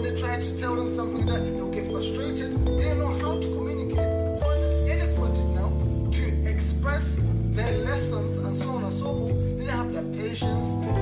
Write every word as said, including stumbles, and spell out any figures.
they try to tell them something that they'll get frustrated. They don't know how to communicate. Wasn't eloquent enough to express their lessons and so on and so forth. They didn't have the patience.